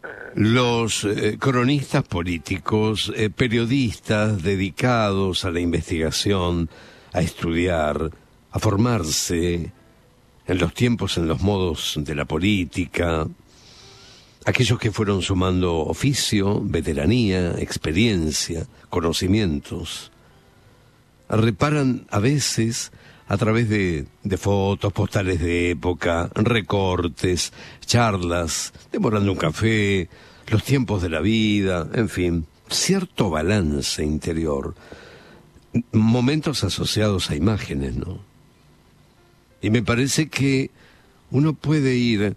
Los cronistas políticos, periodistas dedicados a la investigación, a estudiar, a formarse en los tiempos, en los modos de la política, aquellos que fueron sumando oficio, veteranía, experiencia, conocimientos, reparan a veces a través de fotos, postales de época, recortes, charlas, demorando un café, los tiempos de la vida, en fin, cierto balance interior, momentos asociados a imágenes, ¿no? Y me parece que uno puede ir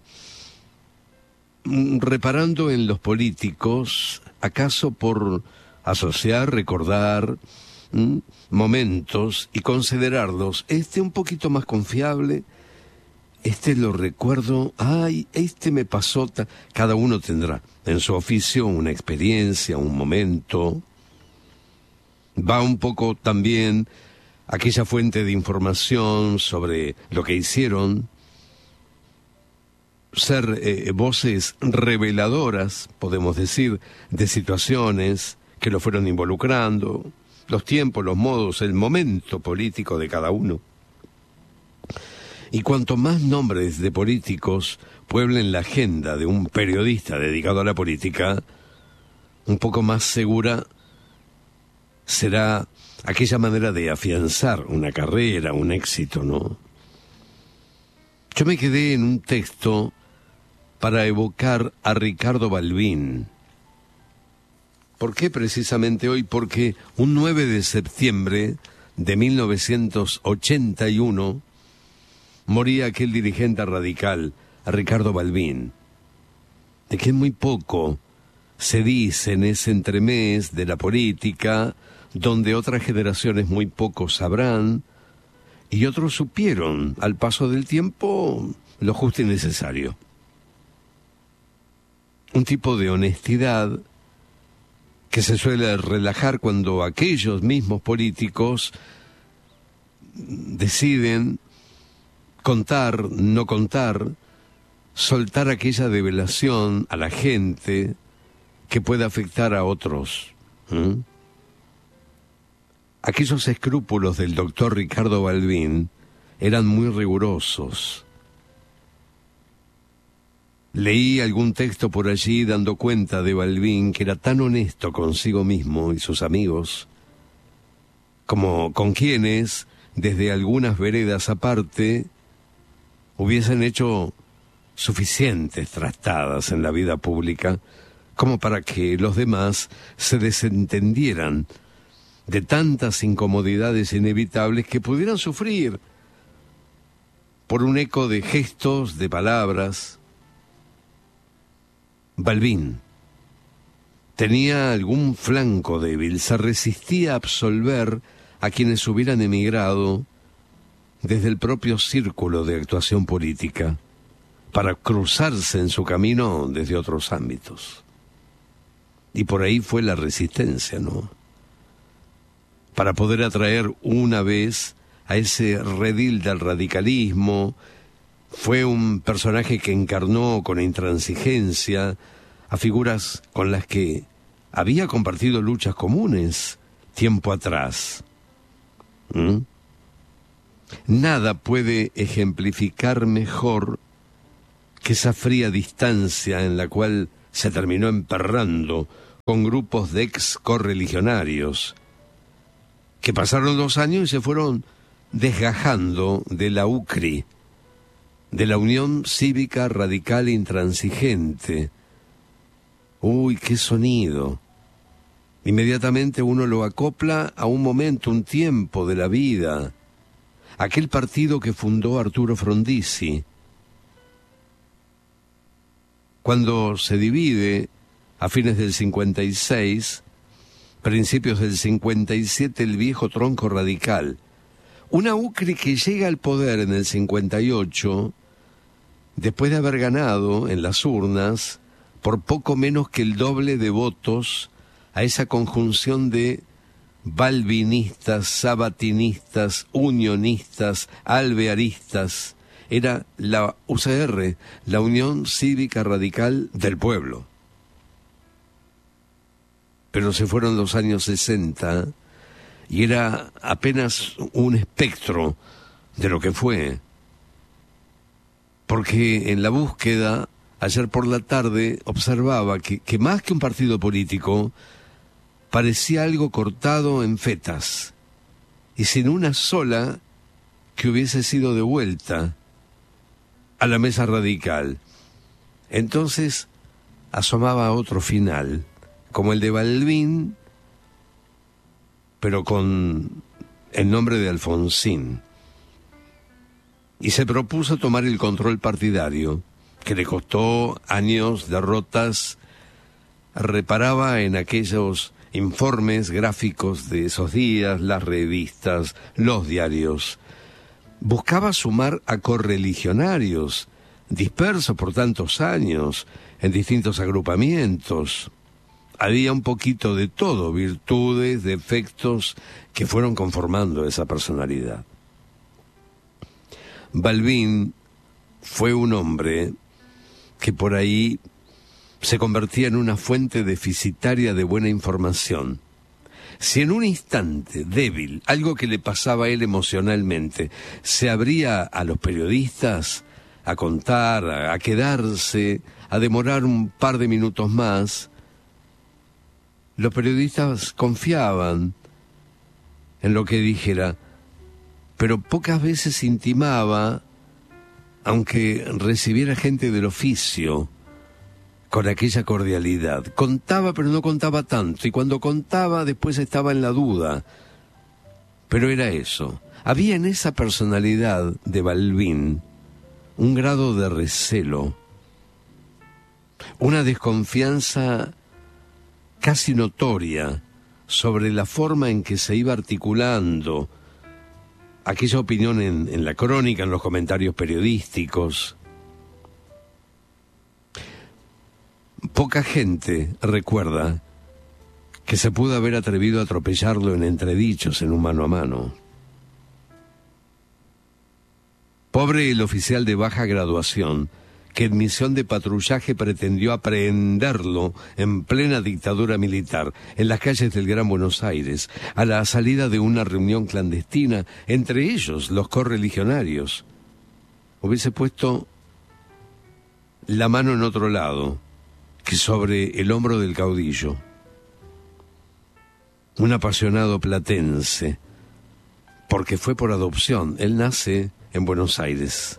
reparando en los políticos, acaso por asociar, recordar momentos y considerarlos, un poquito más confiable, lo recuerdo, me pasó, cada uno tendrá en su oficio una experiencia, un momento, va un poco también aquella fuente de información sobre lo que hicieron, ser voces reveladoras, podemos decir, de situaciones que lo fueron involucrando, los tiempos, los modos, el momento político de cada uno. Y cuanto más nombres de políticos pueblen la agenda de un periodista dedicado a la política, un poco más segura será aquella manera de afianzar una carrera, un éxito, ¿no? Yo me quedé en un texto para evocar a Ricardo Balbín. ¿Por qué precisamente hoy? Porque un 9 de septiembre de 1981 moría aquel dirigente radical, Ricardo Balbín, de quien muy poco se dice en ese entremés de la política, donde otras generaciones muy poco sabrán, y otros supieron, al paso del tiempo, lo justo y necesario. Un tipo de honestidad que se suele relajar cuando aquellos mismos políticos deciden contar, no contar, soltar aquella develación a la gente que puede afectar a otros. Aquellos escrúpulos del doctor Ricardo Balbín eran muy rigurosos. Leí algún texto por allí dando cuenta de Balbín, que era tan honesto consigo mismo y sus amigos, como con quienes, desde algunas veredas aparte, hubiesen hecho suficientes trastadas en la vida pública, como para que los demás se desentendieran de tantas incomodidades inevitables que pudieran sufrir por un eco de gestos, de palabras. Balbín tenía algún flanco débil, se resistía a absolver a quienes hubieran emigrado desde el propio círculo de actuación política para cruzarse en su camino desde otros ámbitos. Y por ahí fue la resistencia, ¿no? Para poder atraer una vez a ese redil del radicalismo. Fue un personaje que encarnó con intransigencia a figuras con las que había compartido luchas comunes tiempo atrás. Nada puede ejemplificar mejor que esa fría distancia en la cual se terminó emperrando con grupos de ex correligionarios que pasaron 2 años y se fueron desgajando de la UCRI, de la Unión Cívica Radical Intransigente. Uy, qué sonido. Inmediatamente uno lo acopla a un momento, un tiempo de la vida. Aquel partido que fundó Arturo Frondizi. Cuando se divide a fines del 56, principios del 57, el viejo tronco radical. Una UCRI que llega al poder en el 58, después de haber ganado en las urnas por poco menos que el doble de votos a esa conjunción de balbinistas, sabatinistas, unionistas, alvearistas. Era la UCR, la Unión Cívica Radical del Pueblo. pero se fueron los años 60 y era apenas un espectro de lo que fue. Porque en la búsqueda, ayer por la tarde, observaba que más que un partido político, parecía algo cortado en fetas, y sin una sola que hubiese sido devuelta a la mesa radical. Entonces asomaba otro final, como el de Balbín, pero con el nombre de Alfonsín. Y se propuso tomar el control partidario, que le costó años, derrotas. Reparaba en aquellos informes gráficos de esos días, las revistas, los diarios. Buscaba sumar a correligionarios, dispersos por tantos años, en distintos agrupamientos. Había un poquito de todo, virtudes, defectos, que fueron conformando esa personalidad. Balbín fue un hombre que por ahí se convertía en una fuente deficitaria de buena información. Si en un instante débil, algo que le pasaba a él emocionalmente, se abría a los periodistas a contar, a quedarse, a demorar un par de minutos más, los periodistas confiaban en lo que dijera, pero pocas veces intimaba, aunque recibiera gente del oficio, con aquella cordialidad. Contaba, pero no contaba tanto, y cuando contaba después estaba en la duda. Pero era eso. Había en esa personalidad de Balbín un grado de recelo, una desconfianza casi notoria sobre la forma en que se iba articulando aquella opinión en la crónica, en los comentarios periodísticos. Poca gente recuerda que se pudo haber atrevido a atropellarlo en entredichos, en un mano a mano. Pobre el oficial de baja graduación, que en misión de patrullaje pretendió aprehenderlo en plena dictadura militar, en las calles del Gran Buenos Aires, a la salida de una reunión clandestina, entre ellos los correligionarios. Hubiese puesto la mano en otro lado que sobre el hombro del caudillo. Un apasionado platense, porque fue por adopción. Él nace en Buenos Aires.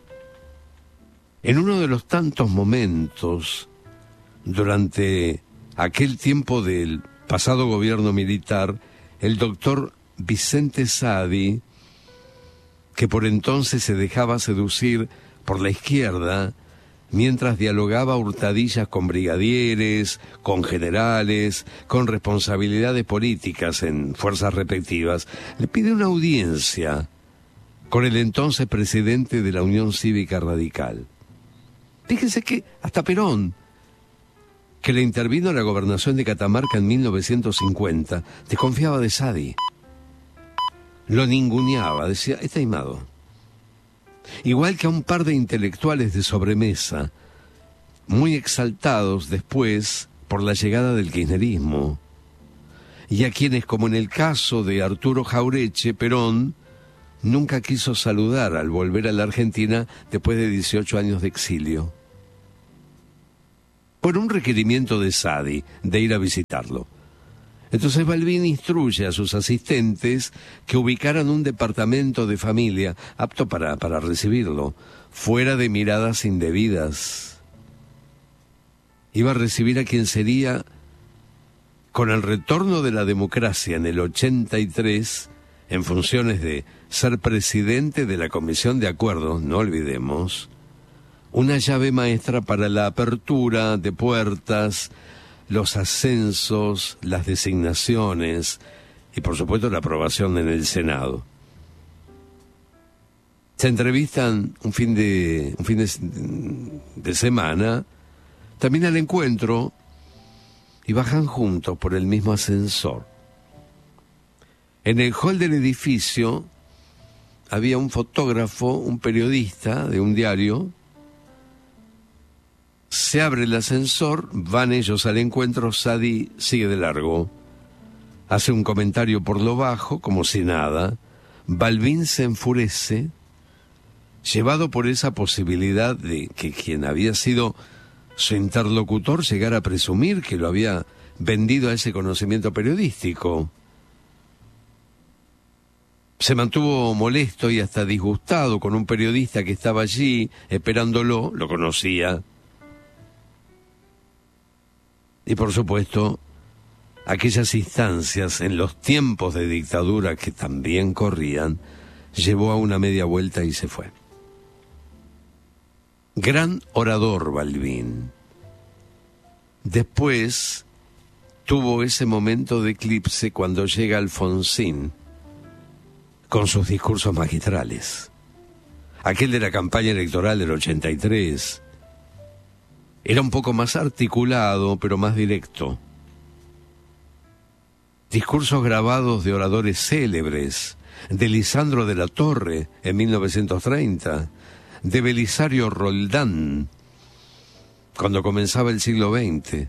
En uno de los tantos momentos, durante aquel tiempo del pasado gobierno militar, el doctor Vicente Sadi, que por entonces se dejaba seducir por la izquierda, mientras dialogaba a hurtadillas con brigadieres, con generales, con responsabilidades políticas en fuerzas respectivas, le pide una audiencia con el entonces presidente de la Unión Cívica Radical. Fíjense que hasta Perón, que le intervino en la gobernación de Catamarca en 1950, desconfiaba de Sadi. Lo ninguneaba, decía, está aimado. Igual que a un par de intelectuales de sobremesa, muy exaltados después por la llegada del kirchnerismo, y a quienes, como en el caso de Arturo Jaureche, Perón nunca quiso saludar al volver a la Argentina después de 18 años de exilio, por un requerimiento de Sadi de ir a visitarlo. Entonces Balbín instruye a sus asistentes que ubicaran un departamento de familia apto para recibirlo, fuera de miradas indebidas. Iba a recibir a quien sería, con el retorno de la democracia en el 83, en funciones de ser presidente de la Comisión de Acuerdos, no olvidemos, una llave maestra para la apertura de puertas, los ascensos, las designaciones y por supuesto la aprobación en el Senado. Se entrevistan un fin de semana, termina el encuentro y bajan juntos por el mismo ascensor. En el hall del edificio había un fotógrafo, un periodista de un diario. Se abre el ascensor, van ellos al encuentro, Sadi sigue de largo. Hace un comentario por lo bajo, como si nada. Balbín se enfurece, llevado por esa posibilidad de que quien había sido su interlocutor llegara a presumir que lo había vendido a ese conocimiento periodístico. Se mantuvo molesto y hasta disgustado con un periodista que estaba allí esperándolo, lo conocía. Y por supuesto, aquellas instancias en los tiempos de dictadura que también corrían, llevó a una media vuelta y se fue. Gran orador Balbín. Después tuvo ese momento de eclipse cuando llega Alfonsín con sus discursos magistrales. Aquel de la campaña electoral del 83 era un poco más articulado, pero más directo. Discursos grabados de oradores célebres, de Lisandro de la Torre en 1930, de Belisario Roldán, cuando comenzaba el siglo XX.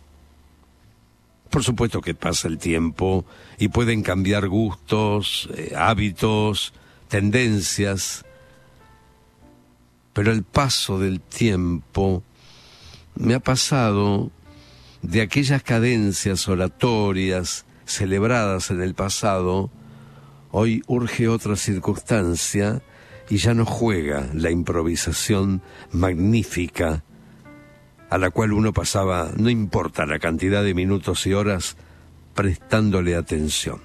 Por supuesto que pasa el tiempo y pueden cambiar gustos, hábitos, tendencias, pero el paso del tiempo me ha pasado de aquellas cadencias oratorias celebradas en el pasado. Hoy urge otra circunstancia y ya no juega la improvisación magnífica a la cual uno pasaba, no importa la cantidad de minutos y horas, prestándole atención.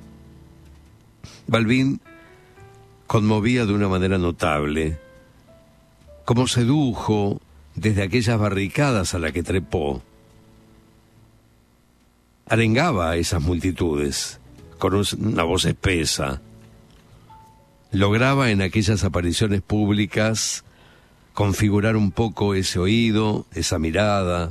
Balbín conmovía de una manera notable, como sedujo desde aquellas barricadas a las que trepó. Arengaba a esas multitudes con una voz espesa. Lograba en aquellas apariciones públicas configurar un poco ese oído, esa mirada.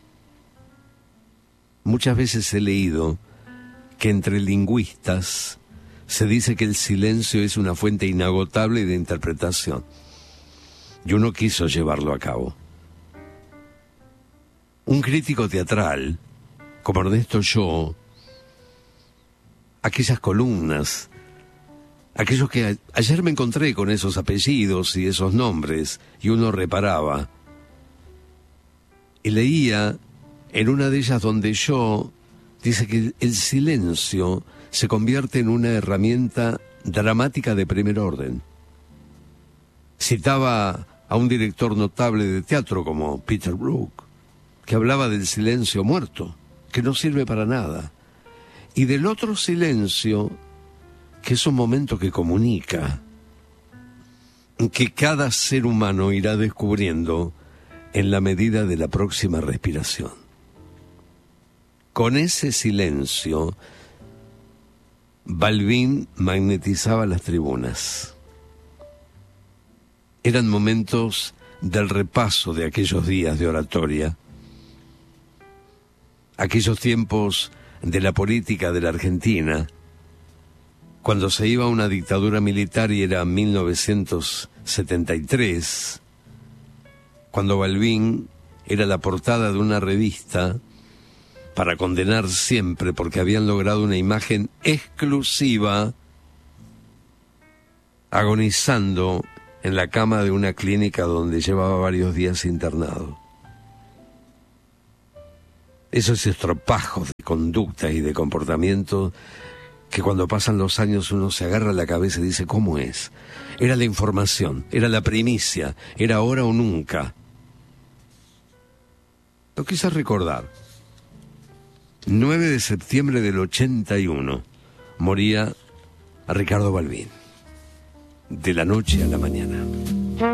Muchas veces he leído que entre lingüistas se dice que el silencio es una fuente inagotable de interpretación. Y uno quiso llevarlo a cabo. Un crítico teatral, como Ernesto Yo, aquellas columnas, aquellos que ayer me encontré con esos apellidos y esos nombres, y uno reparaba. Y leía en una de ellas donde Yo dice que el silencio se convierte en una herramienta dramática de primer orden. Citaba a un director notable de teatro como Peter Brook, que hablaba del silencio muerto, que no sirve para nada, y del otro silencio, que es un momento que comunica, que cada ser humano irá descubriendo en la medida de la próxima respiración. Con ese silencio, Balbín magnetizaba las tribunas. Eran momentos del repaso de aquellos días de oratoria, aquellos tiempos de la política de la Argentina, cuando se iba a una dictadura militar y era 1973, cuando Balbín era la portada de una revista para condenar siempre porque habían logrado una imagen exclusiva agonizando en la cama de una clínica donde llevaba varios días internado. Esos estropajos de conducta y de comportamiento que cuando pasan los años uno se agarra la cabeza y dice, ¿cómo es? Era la información, era la primicia, era ahora o nunca. Lo quise recordar. 9 de septiembre del 81 moría a Ricardo Balbín. De la noche a la mañana.